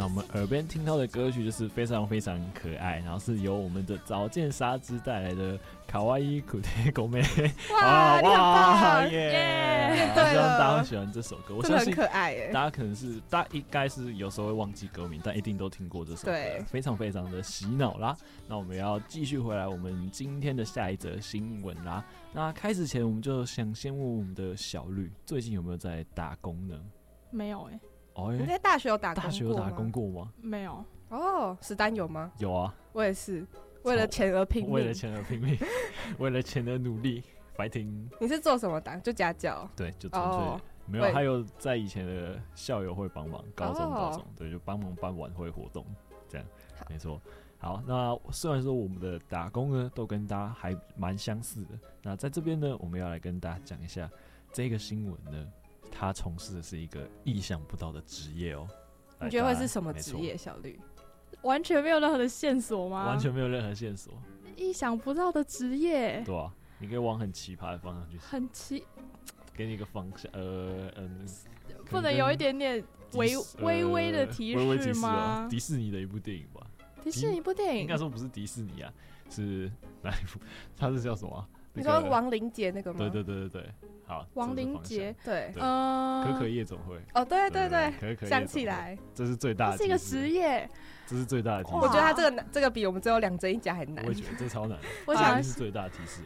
那我们耳边听到的歌曲就是非常非常可爱，然后是由我们的早见沙织带来的卡哇伊苦贴狗妹。 哇，你很棒耶！希望大家会喜欢这首歌，我相信很可爱耶。 大家应该是有时候会忘记歌名，但一定都听过这首歌，非常非常的洗脑啦。那我们要继续回来我们今天的下一则新闻啦。那开始前，我们就想先问我们的小绿，最近有没有在打工呢？ 没有你在大学有打工过吗？ 大学有打工过吗？ 没有。 史丹有吗？ 有啊， 我也是，为了钱而拼命， 为了钱而拼命，为了钱而努力 ，fighting。 你是做什么的？就家教？ 对，就纯粹没有，还有在以前的校友会帮忙，高中，对，就帮忙办晚会活动，这样，没错。好，那虽然说我们的打工呢都跟大家还蛮相似的，那在这边呢，我们要来跟大家讲一下这个新闻呢。他从事的是一个意想不到的职业哦， 你觉得会是什么职业？小绿完全没有任何的线索吗？ 完全没有任何线索， 意想不到的职业。 对啊，你可以往很奇葩的方向去想。给你一个方向， 不能有一点点微微的提示吗？ 迪士尼的一部电影吧。 迪士尼一部电影， 应该说不是迪士尼啊，是哪一部？它是叫什么？ 你说亡灵节那个吗？ 对。好， 亡灵节， 对， 可可夜总会。 对，想起来， 这是最大的提示， 这是一个职业， 这是最大的提示。 我觉得他这个比我们最后2针1甲还难。 我也觉得这超难。 我想是最大的提示。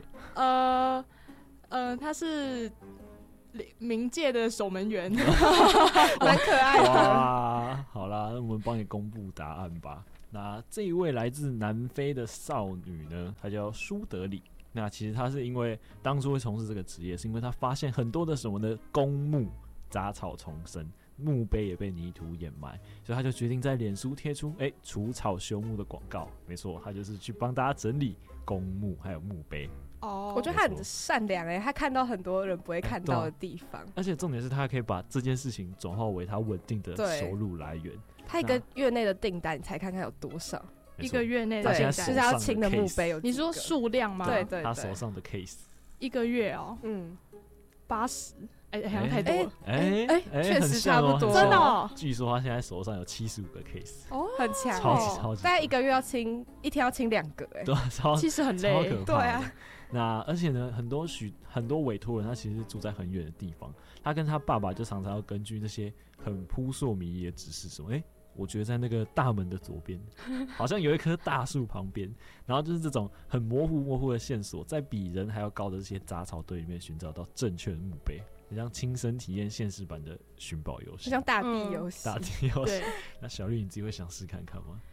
他是冥界的守门员， 蛮可爱的。 哇，好啦，那我们帮你公布答案吧。那这一位来自南非的少女呢，她叫舒德里。那其实他是因为当初会从事这个职业，是因为他发现很多的什么的公墓杂草丛生，墓碑也被泥土掩埋，所以他就决定在脸书贴出除草修木的广告。没错，他就是去帮大家整理公墓还有墓碑。 我觉得他很善良他看到很多人不会看到的地方， 而且重点是他可以把这件事情转化为他稳定的收入来源。 他一个月内的订单，你才看看有多少。 一个月内的订单， 就是要清的墓碑有。 你说数量吗？ 对， 他手上的 case 一个月80，好像太多了。 确实差不多， 真的。 据说他现在手上有75个 case， 很强， 超级。 大概一个月一天要清2个， 对， 其实很累， 对啊。那而且呢，很多委托人他其实是住在很远的地方，他跟他爸爸就常常要根据那些很扑朔迷离的指示说，我觉得在那个大门的左边，好像有一棵大树旁边，然后就是这种很模糊的线索，在比人还要高的这些杂草堆里面寻找到正确的墓碑，很像亲身体验现实版的寻宝游戏， 像大地游戏。 大地游戏。那小绿你自己会想试看看吗？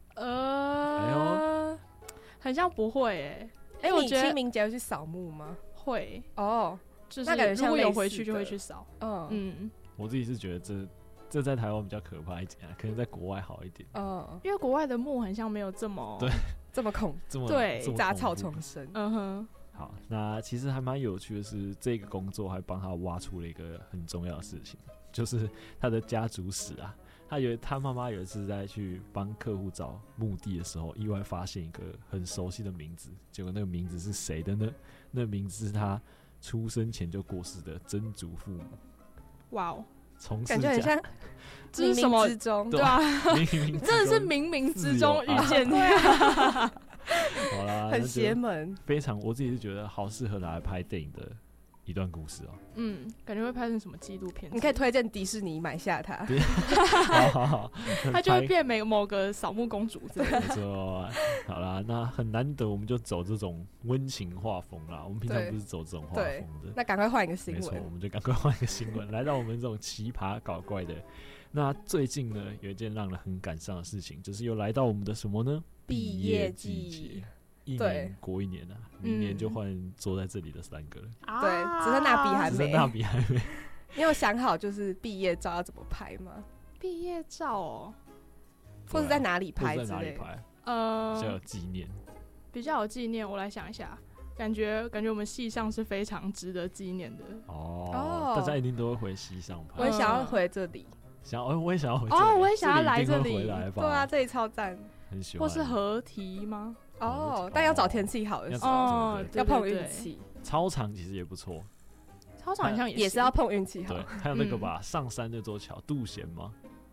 很像不会我觉得清明节要去扫墓吗？ 会就是那感觉如果有回去就会去扫。 我自己是觉得这在台湾比较可怕一点，可能在国外好一点。 因为国外的墓很像没有这么恐怖，杂草丛生。 好，那其实还蛮有趣的是，这个工作还帮他挖出了一个很重要的事情，就是他的家族史啊。他妈妈有一次在去帮客户找墓地的时候，意外发现一个很熟悉的名字，结果那个名字是谁的呢？那名字是他出生前就过世的曾祖父母。 哇哦！ 感觉很像这是什么之中， 对啊， 真的是冥冥之中遇见的。 好啦， 很邪门， 非常，我自己是觉得好适合拿来拍电影的一段故事感觉会拍成什么纪录片？ 你可以推荐迪士尼买下它， 好， 它就会变某个扫墓公主。 没错，好啦，那很难得，我们就走这种温情画风啦。我们平常不是走这种画风的， 那赶快换一个新闻。 没错，我们就赶快换一个新闻，来到我们这种奇葩搞怪的。那最近呢，有一件让人很感伤的事情，就是又来到我们的什么呢？ 毕业季节。 一年过一年啊，明年就换坐在这里的3个了。 对，只剩那笔还没。你有想好就是毕业照要怎么拍吗？ 毕业照或者在哪里拍之类的？ 在哪里拍？比较有纪念。 比较有纪念，我来想一下。感觉我们系上是非常值得纪念的。 大家一定都会回系上拍。 我也想要回这里。 我也想要回这里。 我也想要来这里。 对啊，这里超赞。 很喜欢。 或是合体吗？ 但要找天气好的时候，要碰运气。 操场其实也不错， 操场好像也是要碰运气好。 对，还有那个吧，上山那座桥，渡弦吗？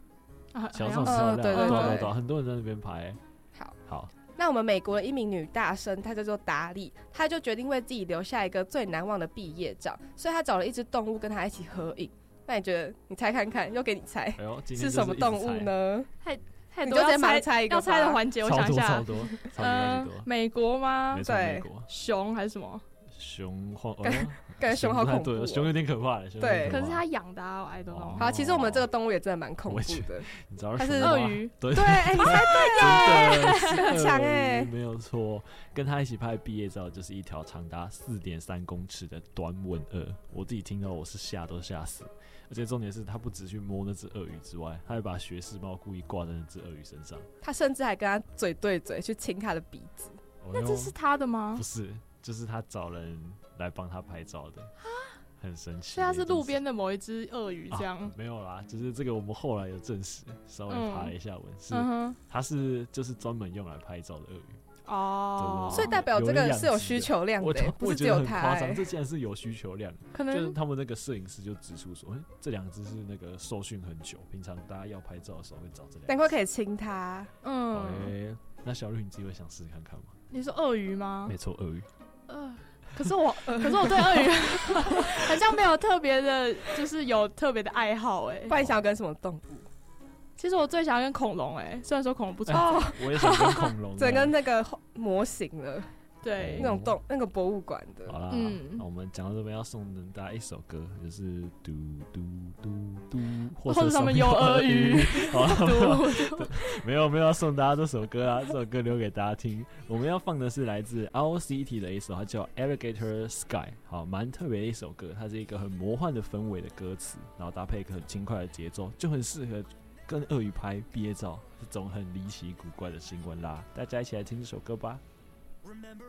桥上很漂亮， 对， 很多人在那边拍。好， 那我们美国的一名女大生，她叫做达利，她就决定为自己留下一个最难忘的毕业照，所以她找了一只动物跟她一起合影。那你觉得，你猜看看，又给你猜，是什么动物呢？ 太多， 你就直接马上猜一个。 要猜的环节，我想一下， 超多。 美国吗？ 没错，美国。 熊还是什么？ 熊， 感觉熊好恐怖， 熊有点可怕的。 对， 可是他养的啊，I don't know。 好，其实我们这个动物也真的蛮恐怖的。 你知道它是鳄鱼？ 对，你猜对了，很强哎， 没有错。跟他一起拍毕业照，就是一条长达4.3公尺的短吻鳄。我自己听到我是吓死。而且重点是他不只去摸那只鳄鱼之外，他还把学士帽故意挂在那只鳄鱼身上。 他甚至还跟他嘴对嘴去亲他的鼻子。 那这是他的吗？ 不是，就是他找人来帮他拍照的。很神奇。 所以他是路边的某一只鳄鱼这样？ 没有啦，就是这个我们后来有证实，稍微爬了一下文，它是就是专门用来拍照的鳄鱼。 所以代表这个是有需求量的，不是只有它。 这竟然是有需求量， 可能就是他们那个摄影师就指出说，这两只是那个受训很久，平常大家要拍照的时候会找这两只。 难怪可以亲它。 那小绿你自己会想试试看吗？ 你说鳄鱼吗？ 没错，鳄鱼。 可是我对鳄鱼好像没有特别的，就是有特别的爱好哎。 不然你想要跟什么动物？ 其实我最想要跟恐龙虽然说恐龙不错， 我也想跟恐龙， 整个那个模型了， 对， 那个博物馆的。 好啦，那我们讲到这边要送大家一首歌，就是嘟嘟嘟嘟， 或者上面有鳄鱼。 没有要送大家这首歌啊，这首歌留给大家听。我们要放的是来自 RCT 的一首，它叫 Alligator Sky， 好，蛮特别的一首歌，它是一个很魔幻的氛围的歌词，然后搭配一个很轻快的节奏，就很适合跟鳄鱼拍毕业照，这种很离奇古怪的新闻啦。大家一起来听这首歌吧。Remember